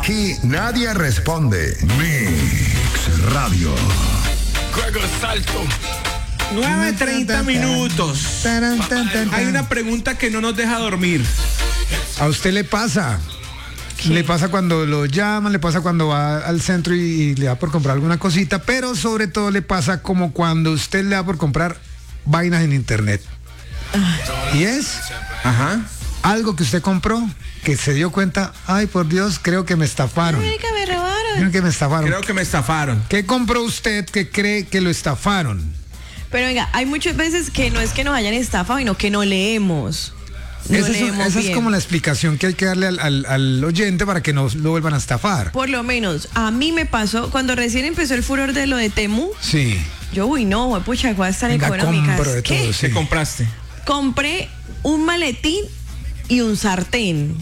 Aquí nadie responde. Mix Radio. Juego Salto. 9:30 minutos. Hay una pregunta que no nos deja dormir. ¿A usted le pasa? Le pasa cuando lo llaman, le pasa cuando va al centro y le da por comprar alguna cosita, pero sobre todo le pasa como cuando usted le da por comprar vainas en internet. Y es algo que usted compró, que se dio cuenta, ay por Dios, creo que me estafaron. Ay, que me robaron. Creo que me estafaron. ¿Qué compró usted que cree que lo estafaron? Pero venga, hay muchas veces que no es que nos hayan estafado, sino que no leemos. Esa es como la explicación que hay que darle al oyente para que no lo vuelvan a estafar. Por lo menos, a mí me pasó, cuando recién empezó el furor de lo de Temu. Sí. Yo, pucha, cosas tan económicas. ¿Qué? ¿Qué compraste? Compré un maletín y un sartén.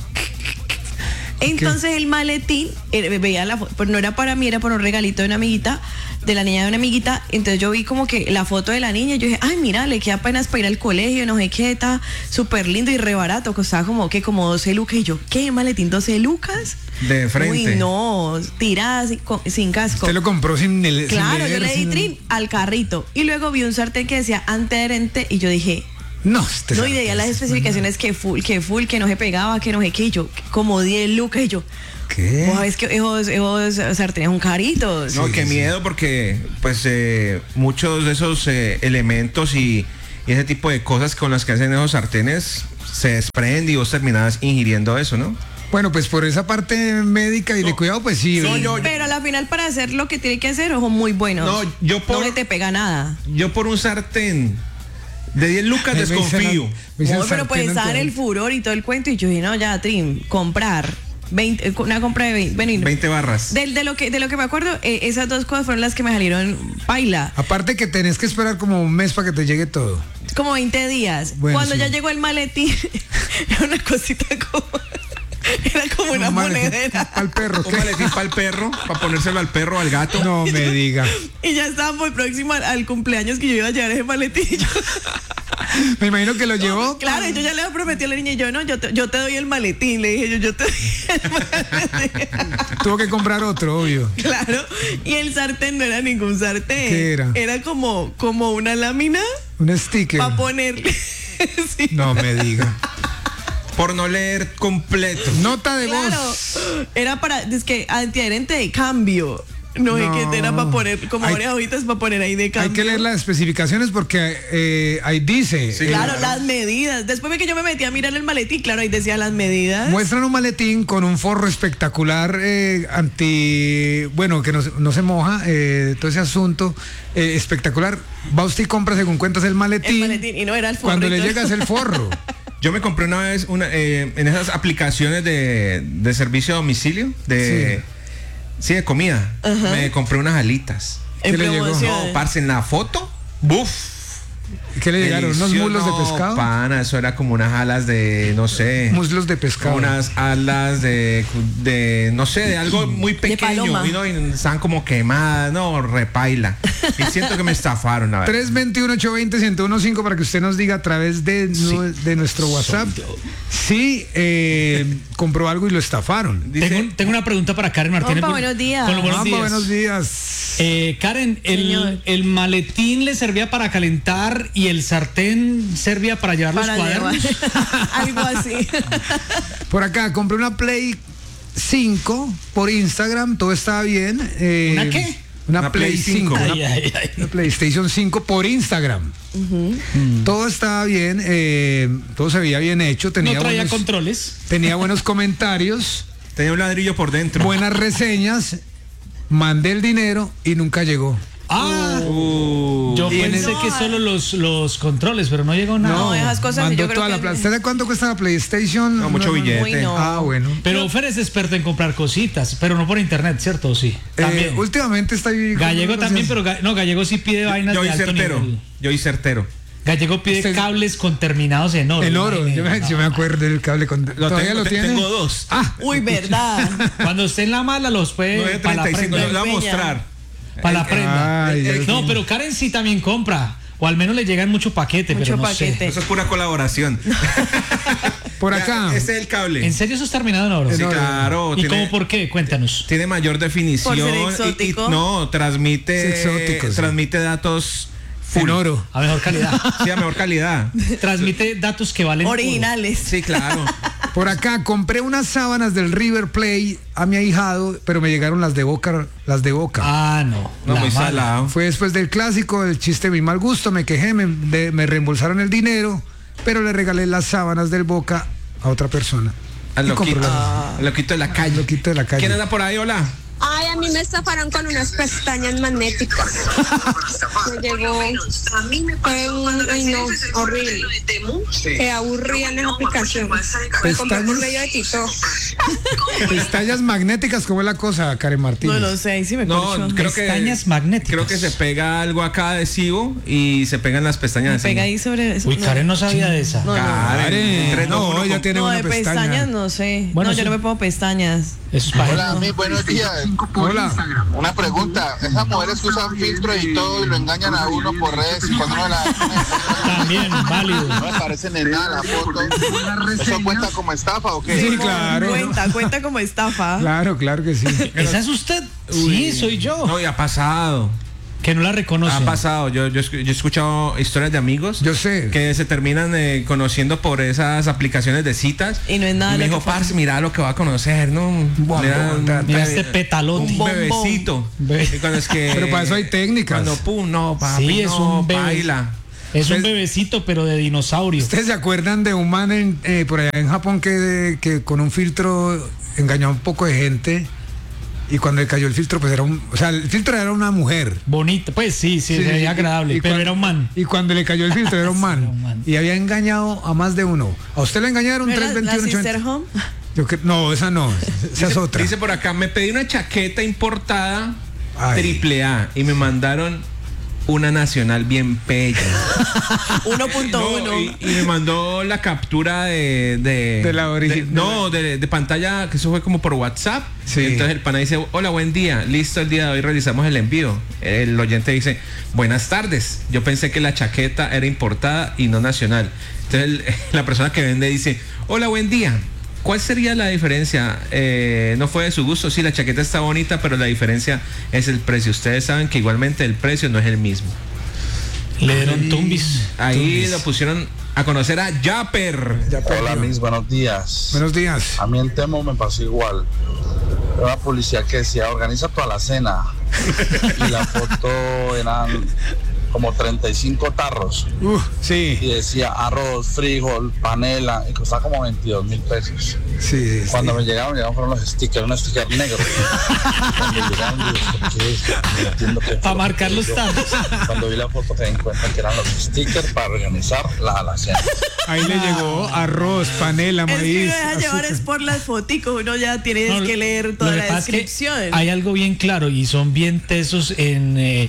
Entonces el maletín, veía la foto, pues no era para mí, era por un regalito de una amiguita, de la niña de una amiguita. Entonces yo vi como que la foto de la niña y yo dije, ay mira, le queda apenas para ir al colegio, no sé qué, está súper lindo y re barato, costaba como 12 lucas. Y yo, ¿qué maletín 12 lucas? De frente. Uy, no, tirada sin casco. Usted lo compró sin el... Claro, sin leer, yo le di trin al carrito. Y luego vi un sartén que decía antiadherente y yo dije... No, y de ahí las especificaciones que full, que no se pegaba, que no sé qué, y yo, como 10 lucas, y yo, ¿qué? Es que esos sartenes son caritos. No, qué miedo, porque pues muchos de esos elementos y ese tipo de cosas con las que hacen esos sartenes se desprenden y vos terminás ingiriendo eso, ¿no? Bueno, pues por esa parte médica y de cuidado, pues sí. Pero a la final para hacer lo que tiene que hacer, ojo, muy buenos. No se te pega nada. Yo por un sartén de 10 lucas desconfío. Pero pues estaba en el furor y todo el cuento y yo dije, no, ya, Trim, comprar 20, una compra de 20 barras. De lo que me acuerdo, esas dos cosas fueron las que me salieron paila. Aparte que tenés que esperar como un mes para que te llegue todo. Como 20 días. Bueno, cuando sí. ya llegó el maletín, era una cosita como... Era como una monedera. Al perro. Un maletín para el perro, para ponérselo al perro, al gato. No me diga. Y ya estaba muy próximo al cumpleaños que yo iba a llevar ese maletín. Me imagino que lo llevó. Claro, y yo ya le prometí a la niña y yo, no, yo te doy el maletín. Le dije yo te doy el maletín. Tuvo que comprar otro, obvio. Claro, y el sartén no era ningún sartén. ¿Qué era? Era como una lámina. Un sticker. Para ponerle. Sí. No me diga. Por no leer completo. Nota de Claro, voz. era para, es que antiadherente de cambio. No, es que era para poner como varias hojitas para poner ahí de cambio. Hay que leer las especificaciones porque ahí dice. Sí, claro, las medidas. Después de que yo me metí a mirar el maletín, claro, ahí decía las medidas. Muestran un maletín con un forro espectacular bueno, que no se moja, todo ese asunto espectacular. Va usted y compra según cuentas el maletín Y no era el forro. cuando le llega es el forro. Yo me compré una vez en esas aplicaciones de servicio a domicilio, de comida. Me compré unas alitas. En ¿Qué le llegó? promoción. No, parce, en la foto, ¡buf! ¿Qué le llegaron? ¿Unos muslos de No, pescado? pana, eso era como unas alas de, no sé. Muslos de pescado. Unas alas de no sé, de algo muy pequeño. paloma. Y estaban como quemadas, no, repaila. Y siento que me estafaron, a ver. 321-820-1015 para que usted nos diga a través de nuestro WhatsApp si compró algo y lo estafaron. Tengo una pregunta para Karen Martínez. Opa, buenos días. Con los buenos días. Buenos días. Karen, Señor. el maletín le servía para calentar y el sartén servía para llevar los cuadernos. Algo así. Por acá, compré una Play 5 por Instagram, todo estaba bien. ¿Una qué? Una Play 5. Ay, ay, ay. Una PlayStation 5 por Instagram. Todo estaba bien, todo se veía bien hecho. No traía controles. Tenía buenos comentarios, Tenía un ladrillo por dentro. buenas reseñas. Mandé el dinero y nunca llegó. Yo pensé que solo los controles, pero no llegó nada. No, esas cosas mandó yo creo toda que... la plata. ¿Usted sabe cuánto cuesta la PlayStation? No, mucho billete. Uy, no. Ah, bueno. Pero Fer es experto en comprar cositas, pero no por internet, ¿cierto? Sí. También. Últimamente está ahí. Gallego también, pero Gallego sí pide vainas Yo de y alto certero. nivel. Yo y certero. Gallego pide Usted- cables con terminados en oro. En oro. imagínate. Yo me acuerdo del cable con. ¿Todavía lo tiene? Tengo dos. Uy, verdad. Cuando esté en la mala los puede para la 9.35. prenda. Lo voy a mostrar. Para la prenda. Ay, No, pero Karen sí también compra. O al menos le llegan mucho paquete, Mucho pero no paquete. sé. Eso es pura colaboración. Por acá. Este es el cable. ¿En serio eso es terminado en oro? Sí, claro. ¿Y tiene- cómo por qué? Cuéntanos. Tiene mayor definición. Por ser y exótico. no, transmite, Es exótico, sí. transmite datos En full. oro. A mejor calidad. Sí, a mejor calidad. Transmite datos que valen oro. Originales. Sí, claro. Por acá, compré unas sábanas del River Plate a mi ahijado, pero me llegaron las de Boca. Ah, no. No, la muy mala. salado. Fue después del clásico, el chiste de mi mal gusto, me quejé, me reembolsaron el dinero, pero le regalé las sábanas del Boca a otra persona. Al Y compré loquito. las- Al loquito de la calle. Al loquito de la calle. ¿Quién anda por ahí? Hola. Ay, a mí me estafaron con unas pestañas magnéticas. Me llegó. Fue ay no, horrible. Qué aburrida en esa aplicación. Me compré por medio de Tito. Pestañas magnéticas, ¿cómo es la cosa, Karen Martínez? No lo sé, ahí sí me No, corcho. creo que Pestañas magnéticas. Creo que se pega algo acá adhesivo y se pegan las pestañas. Me encima. pega ahí sobre eso. Uy, Karen no sabía de esa. No, no. Karen, entre no, uno ella con- tiene No, una de pestaña. pestañas no sé. Bueno, no, yo sí. no me pongo pestañas. Eso es para Hola, mi buenos días. Hola. Una pregunta. Esas mujeres que usan filtro y todo y lo engañan a uno por redes y cuando uno También, válido. no me parecen en nada la foto. ¿Eso cuenta como estafa o qué? Sí, claro. Cuenta como estafa. Claro, claro que sí. ¿Esa es usted? Sí, soy yo. No, y ha pasado. Que no la reconoce. Ha pasado. Yo he escuchado historias de amigos. Yo sé. Que se terminan conociendo por esas aplicaciones de citas. Y no es nada Y me lo dijo, que fue. parce, mira lo que va a conocer, ¿no? Mira este petalote. Un bebecito. Y cuando es que, Pero para eso hay técnicas. Cuando pum, no, papi, Sí, es no, un bebé. baila. Es un Ustedes- bebecito, pero de dinosaurio. ¿Ustedes se acuerdan de un man por allá en Japón que con un filtro engañó a un poco de gente? Y cuando le cayó el filtro, pues el filtro era una mujer. Bonito, pues sí, se veía agradable, pero cuando- era un man. Y cuando le cayó el filtro era un Era un man. man. Y había engañado a más de uno. ¿A usted le engañaron? ¿No era la 321 Sister Home? No, esa no. Esa es otra. Dice por acá, me pedí una chaqueta importada Ay. AAA y me mandaron una nacional bien bella. 1.1. No, y me mandó la captura de la original. no, de pantalla, que eso fue como por WhatsApp. Sí. Y entonces el pana dice, hola, buen día, listo, el día de hoy realizamos el envío. El oyente dice, buenas tardes, yo pensé que la chaqueta era importada y no nacional. Entonces la persona que vende dice, hola, buen día. ¿Cuál sería la diferencia? No fue de su gusto, sí, la chaqueta está bonita, pero la diferencia es el precio. Ustedes saben que igualmente el precio no es el mismo. Le dieron tumbis. Ahí lo pusieron a conocer a Japper. Hola, mis buenos días. Buenos días. A mí en Temo me pasó igual. Era una policía que decía, organiza toda la cena. Y la foto eran como 35 tarros. Sí, Y decía arroz, frijol, panela. Y costaba como 22,000 pesos. sí. Cuando me llegaron fueron los stickers, un sticker negro. Cuando llegaron, yo dije, ¿qué es? No entiendo qué fue Pa' lo que marcar los yo. tarros. Cuando vi la foto me di cuenta que eran los stickers para organizar la cena. Ahí le llegó arroz, panela, Es que maíz. uno deja llevar azúcar. es por las foticos, uno ya tiene No, que leer lo toda que la pasa es que descripción. hay algo bien claro y son bien tesos en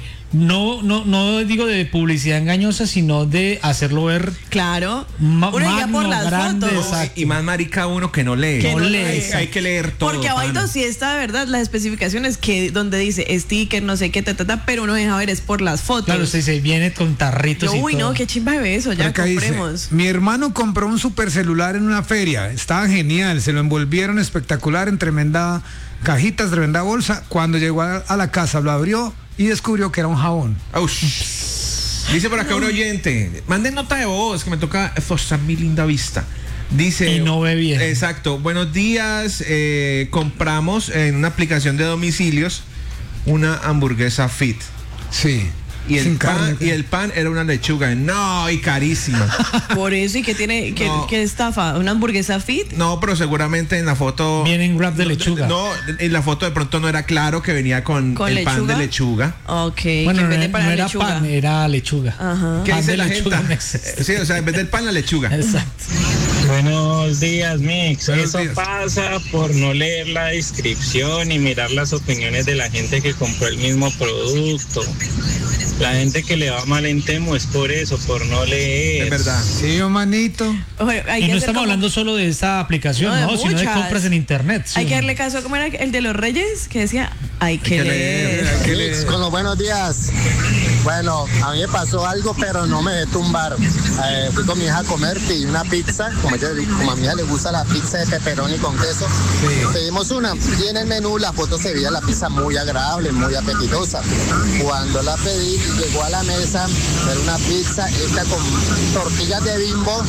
no digo de publicidad engañosa, sino de hacerlo ver Claro. Ma- Uno ya por magno, las grande, fotos. exacto. Y más marica uno que no lee. Que no lee. Hay que leer todo. Porque abajo pana. sí está de verdad las especificaciones que donde dice sticker, no sé qué, pero uno deja ver es por las fotos. Claro, usted se viene con tarritos Yo, y uy, todo. no, qué chimba de eso, Por ya acá dice, compremos. mi hermano compró un super celular en una feria, estaba genial, se lo envolvieron espectacular en tremenda cajitas, tremenda bolsa. Cuando llegó a la casa lo abrió y descubrió que era un jabón. Aush. Dice por acá un oyente, manden nota de voz que me toca forzar mi linda vista. Dice, Y no ve bien. Exacto, buenos días, compramos en una aplicación de domicilios una hamburguesa fit. Sí. Y Sin carne. y el pan era una lechuga. No, y carísima. Por eso, ¿y qué tiene, No. qué estafa? ¿Una hamburguesa fit? No, pero seguramente en la foto. Viene en wrap de lechuga. No, en la foto de pronto no era claro que venía con el pan de lechuga. Ok, Bueno, que en no, vez de no para era lechuga. pan, era lechuga. Ajá. ¿Qué Pan dice de la lechuga gente? no existe. Sí, o sea, en vez del pan, la lechuga. Exacto. Buenos días, Mix. Buenos Eso días. pasa por no leer la descripción y mirar las opiniones de la gente que compró el mismo producto. La gente que le va mal en Temo es por eso, por no leer. Es verdad. Sí, oh, manito. Oye, hay Y que no hacer estamos como- hablando solo de esta aplicación, No, de no, sino de muchas. compras en internet. sí. Hay que darle caso, ¿cómo era el de los Reyes? Que decía, hay que leer. hay que leer. Con los buenos días. Bueno, a mí me pasó algo, pero no me dejé tumbar. Fui con mi hija a comer, pedí una pizza, como a mi hija le gusta la pizza de pepperoni con queso. Pedimos una, y en el menú la foto se veía la pizza muy agradable, muy apetitosa. Cuando la pedí, llegó a la mesa, era una pizza hecha con tortillas de Bimbo,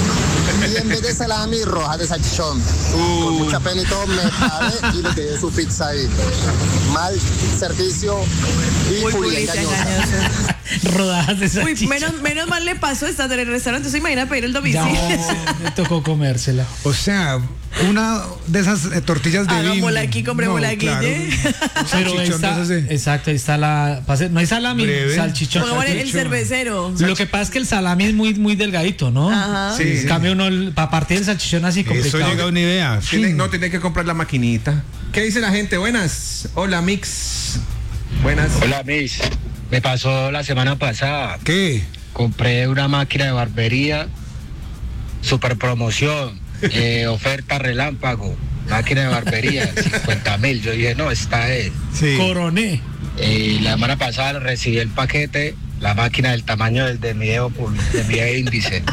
y en vez de salami, rojas de salchichón. Con mucha pena y todo, me paré y le quedé su pizza ahí. Mal servicio y publicidad engañosa. Rodajas de salchicha. Menos mal le pasó esta del restaurante. Se imagina pedir el domicilio. No, me tocó comérsela. O sea, una de esas tortillas de Bimbo. Hagámosla aquí, comprémosla aquí. Claro. Pero está, exacto, ahí está la... No hay salami, breve. Salchichón. El cervecero. Lo que pasa es que el salami es muy delgadito, ¿no? Ajá. Sí, En cambio uno, para partir el salchichón así complicado. Eso llega a una idea. No, tiene que comprar la maquinita. ¿Qué dice la gente? Buenas. Hola, Mix. Buenas. Hola, Miss. Me pasó la semana pasada. ¿Qué? Compré una máquina de barbería, super promoción, oferta relámpago, máquina de barbería, 50,000. Yo dije, no, esta es. Sí. Coroné. La semana pasada recibí el paquete, la máquina del tamaño de mi dedo índice.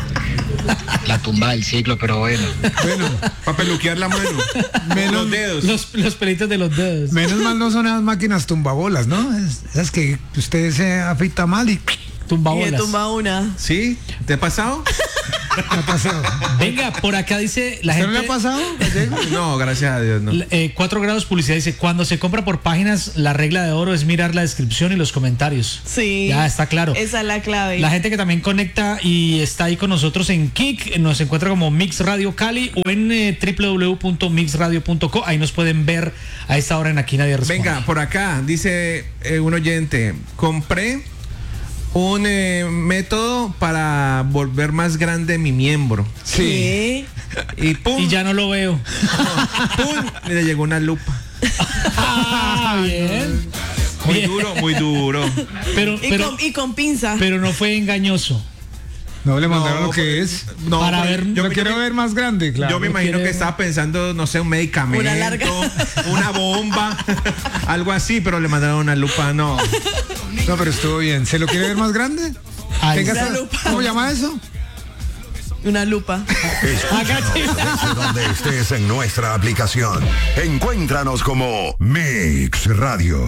La tumba del siglo, pero bueno. Para peluquear la mano. Los dedos. Los pelitos de los dedos. Menos mal no son esas máquinas tumbabolas, ¿no? Esas que usted se afeita mal y Tumbabolas. Y le tumba una. ¿Sí? ¿Te ha pasado? me ha pasado. Venga, por acá dice la ¿Usted gente. no le ha pasado? No, gracias a Dios, no. 4 grados publicidad dice, cuando se compra por páginas, la regla de oro es mirar la descripción y los comentarios. Sí. Ya está claro. Esa es la clave. La gente que también conecta y está ahí con nosotros en Kik, nos encuentra como Mix Radio Cali o en www.mixradio.co. Ahí nos pueden ver a esta hora en Aquí Nadie Responde. Venga, por acá dice un oyente, compré un método para volver más grande mi miembro. Sí. Y pum. Y ya no lo veo. Pum. Y le llegó una lupa. Bien. Muy Bien. duro, muy duro. Y con pinza. Pero no fue engañoso. No le mandaron lo que es. No, Para pero ver, yo Lo quiero ver más grande, claro. Yo me imagino quiere- que estaba pensando, no sé, un medicamento, Una larga. una bomba, algo así, pero le mandaron una lupa, no. No, pero estuvo bien. ¿Se lo quiere ver más grande? Ahí Tenga está. esa- Una lupa. ¿Cómo llama eso? Una lupa. Escúchanos desde donde estés en nuestra aplicación. Encuéntranos como Mix Radio.